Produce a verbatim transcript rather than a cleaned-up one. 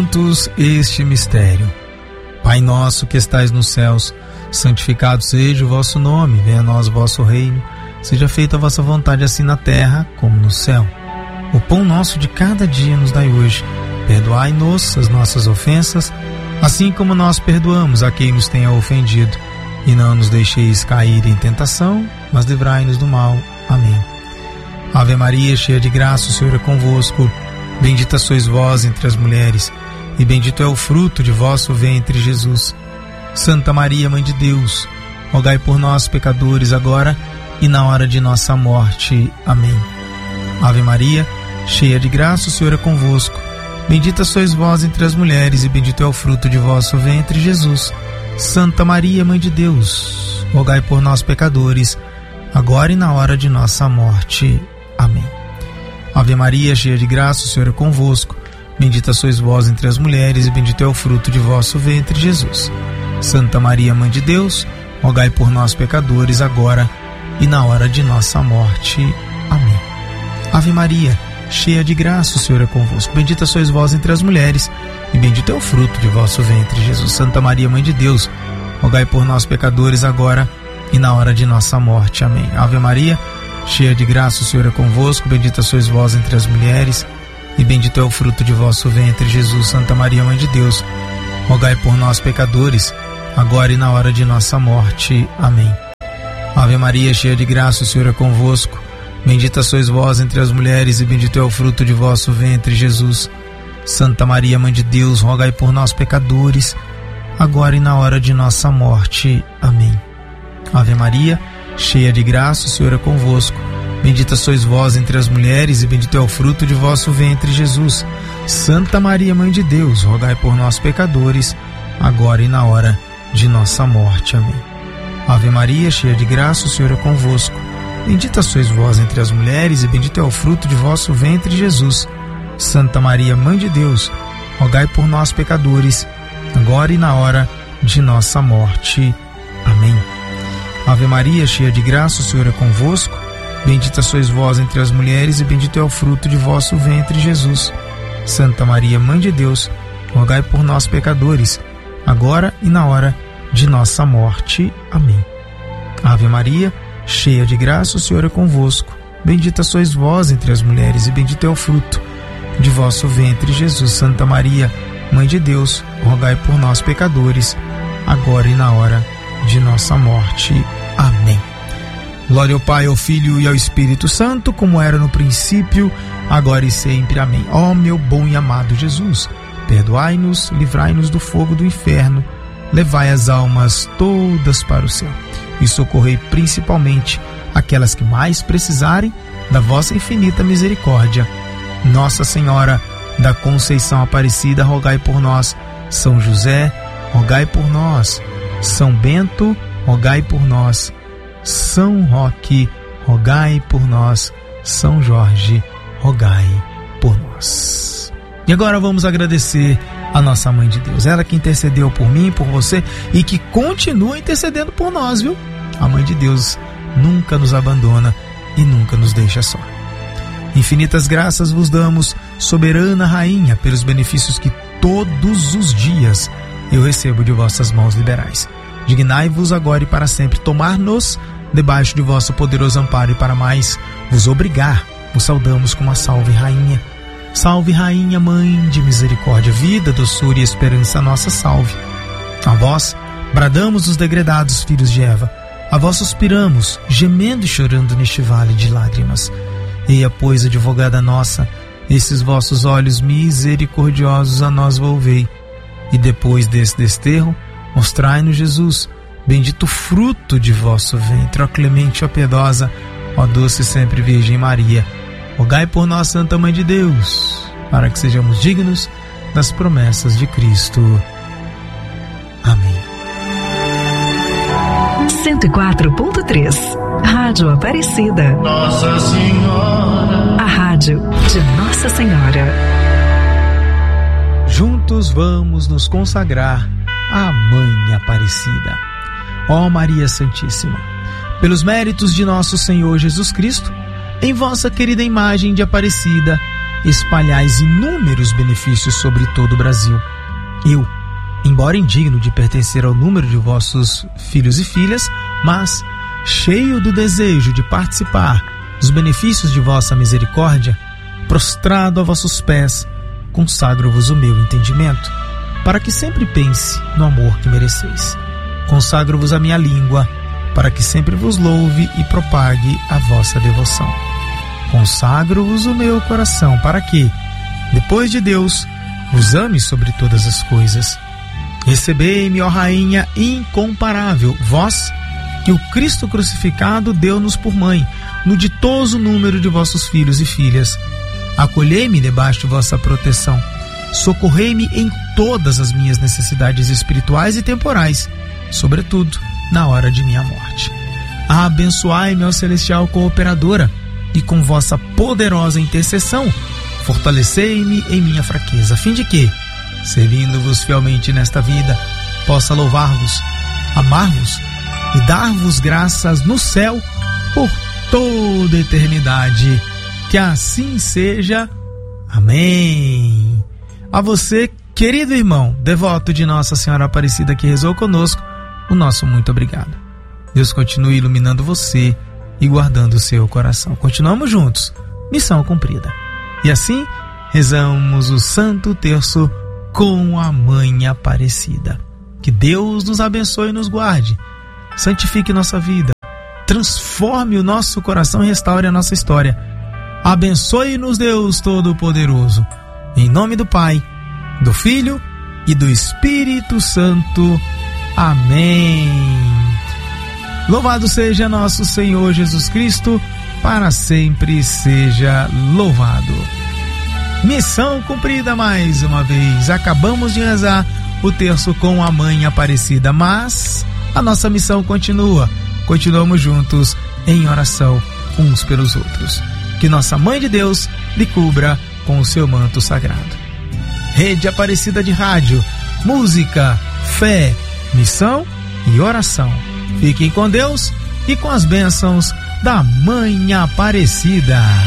juntos este mistério. Pai nosso que estais nos céus, santificado seja o vosso nome, venha a nós o vosso reino, seja feita a vossa vontade assim na terra como no céu. O pão nosso de cada dia nos dai hoje, perdoai-nos as nossas ofensas, assim como nós perdoamos a quem nos tenha ofendido, e não nos deixeis cair em tentação, mas livrai-nos do mal. Amém. Ave Maria, cheia de graça, o Senhor é convosco, bendita sois vós entre as mulheres, e bendito é o fruto de vosso ventre, Jesus. Santa Maria, Mãe de Deus, rogai por nós, pecadores, agora e na hora de nossa morte. Amém. Ave Maria, cheia de graça, o Senhor é convosco, bendita sois vós entre as mulheres, e bendito é o fruto de vosso ventre, Jesus. Santa Maria, Mãe de Deus, rogai por nós, pecadores, agora e na hora de nossa morte. Amém. Ave Maria, cheia de graça, o Senhor é convosco, bendita sois vós entre as mulheres, e bendito é o fruto de vosso ventre, Jesus. Santa Maria, Mãe de Deus, rogai por nós, pecadores, agora e na hora de nossa morte. Amém. Ave Maria, cheia de graça, o Senhor é convosco, bendita sois vós entre as mulheres, e bendito é o fruto de vosso ventre, Jesus. Santa Maria, Mãe de Deus, rogai por nós, pecadores, agora e na hora de nossa morte. Amém. Ave Maria, cheia de graça, o Senhor é convosco, bendita sois vós entre as mulheres, e bendito é o fruto de vosso ventre, Jesus. Santa Maria, Mãe de Deus, rogai por nós, pecadores, agora e na hora de nossa morte. Amém. Ave Maria, cheia de graça, o Senhor é convosco, bendita sois vós entre as mulheres, e bendito é o fruto de vosso ventre, Jesus. Santa Maria, Mãe de Deus, rogai por nós, pecadores, agora e na hora de nossa morte. Amém. Ave Maria, cheia de graça, o Senhor é convosco, bendita sois vós entre as mulheres, e bendito é o fruto de vosso ventre, Jesus. Santa Maria, Mãe de Deus, rogai por nós, pecadores, agora e na hora de nossa morte. Amém. Ave Maria, cheia de graça, o Senhor é convosco, bendita sois vós entre as mulheres, e bendito é o fruto de vosso ventre, Jesus. Santa Maria, Mãe de Deus, rogai por nós, pecadores, agora e na hora de nossa morte. Amém. Ave Maria, cheia de graça, o Senhor é convosco, bendita sois vós entre as mulheres, e bendito é o fruto de vosso ventre, Jesus. Santa Maria, Mãe de Deus, rogai por nós, pecadores, agora e na hora de nossa morte. Amém. Ave Maria, cheia de graça, o Senhor é convosco, bendita sois vós entre as mulheres, e bendito é o fruto de vosso ventre, Jesus. Santa Maria, Mãe de Deus, rogai por nós, pecadores, agora e na hora de nossa morte. Amém. Glória ao Pai, ao Filho e ao Espírito Santo, como era no princípio, agora e sempre. Amém. Ó meu bom e amado Jesus, perdoai-nos, livrai-nos do fogo do inferno, levai as almas todas para o céu e socorrei principalmente aquelas que mais precisarem da vossa infinita misericórdia. Nossa Senhora da Conceição Aparecida, rogai por nós. São José, rogai por nós. São Bento, rogai por nós. São Roque, rogai por nós. São Jorge, rogai por nós. E agora vamos agradecer a nossa Mãe de Deus, ela que intercedeu por mim, por você, e que continua intercedendo por nós, viu? A Mãe de Deus nunca nos abandona e nunca nos deixa só. Infinitas graças vos damos, soberana Rainha, pelos benefícios que todos os dias eu recebo de vossas mãos liberais. Dignai-vos agora e para sempre tomar-nos debaixo de vosso poderoso amparo, e para mais vos obrigar, vos saudamos com uma salve, Rainha. Salve, Rainha, Mãe de misericórdia, vida, doçura e esperança, nossa salve. A vós bradamos os degredados filhos de Eva, a vós suspiramos, gemendo e chorando neste vale de lágrimas. Eia, pois, advogada nossa, esses vossos olhos misericordiosos a nós volvei, e depois desse desterro, mostrai-nos Jesus, bendito fruto de vosso ventre. Ó clemente, ó piedosa, ó doce sempre Virgem Maria, rogai por nós, Santa Mãe de Deus, para que sejamos dignos das promessas de Cristo. Amém. cento e quatro ponto três Rádio Aparecida. Nossa Senhora. A rádio de Nossa Senhora. Juntos vamos nos consagrar à Mãe Aparecida. Ó Maria Santíssima, pelos méritos de nosso Senhor Jesus Cristo, em vossa querida imagem de Aparecida, espalhais inúmeros benefícios sobre todo o Brasil. Eu, embora indigno de pertencer ao número de vossos filhos e filhas, mas cheio do desejo de participar dos benefícios de vossa misericórdia, prostrado a vossos pés, consagro-vos o meu entendimento, para que sempre pense no amor que mereceis. Consagro-vos a minha língua, para que sempre vos louve e propague a vossa devoção. Consagro-vos o meu coração, para que, depois de Deus, vos ame sobre todas as coisas. Recebei-me, ó Rainha incomparável, vós que o Cristo crucificado deu-nos por mãe, no ditoso número de vossos filhos e filhas. Acolhei-me debaixo de vossa proteção. Socorrei-me em todas as minhas necessidades espirituais e temporais, sobretudo na hora de minha morte. Abençoai-me, ó celestial cooperadora, e com vossa poderosa intercessão, fortalecei-me em minha fraqueza, a fim de que, servindo-vos fielmente nesta vida, possa louvar-vos, amar-vos e dar-vos graças no céu por toda a eternidade. Que assim seja. Amém. A você, querido irmão, devoto de Nossa Senhora Aparecida que rezou conosco, o nosso muito obrigado. Deus continue iluminando você e guardando o seu coração. Continuamos juntos. Missão cumprida. E assim, rezamos o Santo Terço com a Mãe Aparecida. Que Deus nos abençoe e nos guarde. Santifique nossa vida. Transforme o nosso coração e restaure a nossa história. Abençoe-nos, Deus Todo-Poderoso. Em nome do Pai, do Filho e do Espírito Santo. Amém. Louvado seja nosso Senhor Jesus Cristo, para sempre seja louvado. Missão cumprida mais uma vez. Acabamos de rezar o terço com a Mãe Aparecida, mas a nossa missão continua. Continuamos juntos em oração uns pelos outros. Que nossa Mãe de Deus lhe cubra com o seu manto sagrado. Rede Aparecida de Rádio, música, fé, missão e oração. Fiquem com Deus e com as bênçãos da Mãe Aparecida.